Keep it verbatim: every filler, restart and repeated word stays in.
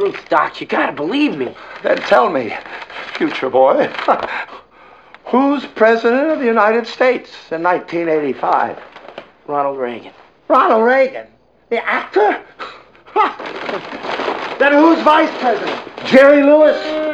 truth, Doc. You gotta believe me. Then tell me, future boy, who's president of the United States in nineteen eighty-five? Ronald Reagan. Ronald Reagan? The actor? Then who's vice president? Jerry Lewis?